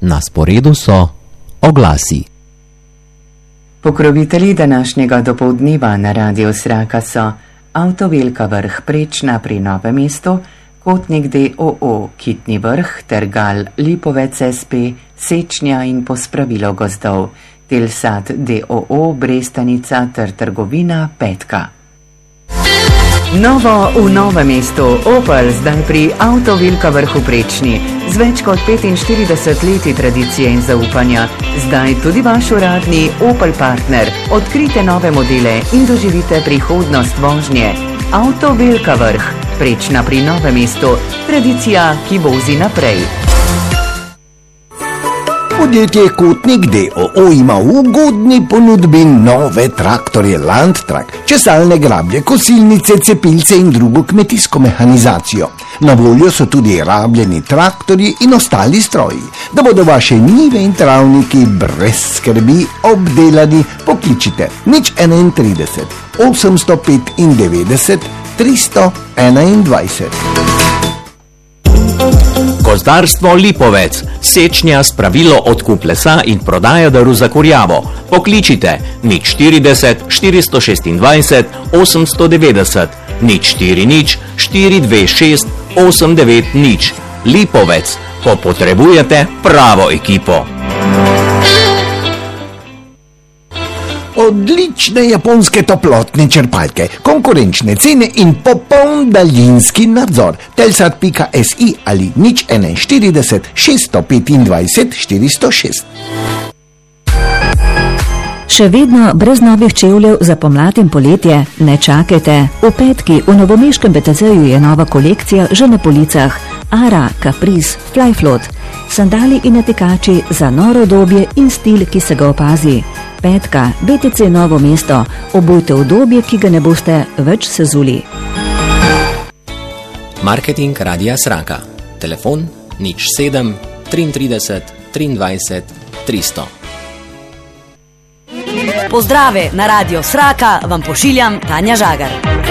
Na sporedu so oglasi. Pokrovitelji današnjega dopoldneva na Radiu Sraka so Avto Velika Vrh Prečna pri Novem mestu, Kotnik d.o.o. Kitni Vrh, Tergal Lipovec SP, Sečnja in Pospravilo gozdov, Telsat d.o.o. Brestanica ter trgovina Petka. Novo v Novem mestu, Opel zdaj pri Avto Velika Vrhu Prečni. Z več kot 45 leti tradicije in zaupanja, zdaj tudi vaš uradni Opel partner. Odkrite nove modele in doživite prihodnost vožnje. Avto Velika Vrh Prečna pri Novem mestu, tradicija, ki vozi naprej. Podjetje Kotnik d.o.o. ima v ugodni ponudbi nove traktorje Landtrak, česalne grablje, kosilnice, cepilce in drugo kmetijsko mehanizacijo. Na voljo so tudi rabljeni traktorji in ostali stroji. Da bodo vaše njive in travniki brez skrbi obdelani, pokličite 031 895 321. Gozdarstvo Lipovec, sečnja, spravilo, odkup lesa in prodaja drv za kurjavo. Pokličite 040 426 890 040 426 890. Lipovec, ko potrebujete pravo ekipo. Odlične japonske toplotne črpalke, konkurenčne cene in popoln daljinski nadzor. Telsat.si ali 041 625 406. Še vedno brez novih čevljev za pomlad in poletje? Ne čakajte. V petki v novomeškem BTC-ju je nova kolekcija že na policah. Ara, Caprice, Flyfloat. Sandali in natikači za noro obdobje in stil, ki se ga opazi. Petka, BTC Novo mesto. Obujte obdobje, ki ga ne boste več sezuli. Marketing Radia Sraka. Telefon 07 33 23 300. Pozdrave na Radio Sraka vam pošiljam Tanja Žagar.